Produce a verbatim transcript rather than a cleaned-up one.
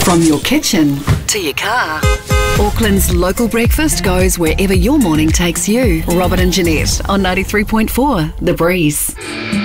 From your kitchen to your car, Auckland's local breakfast goes wherever your morning takes you. Robert and Jeanette on ninety-three point four The Breeze.